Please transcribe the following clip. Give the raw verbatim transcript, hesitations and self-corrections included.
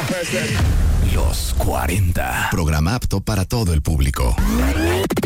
Los cuarenta. Programa apto para todo el público.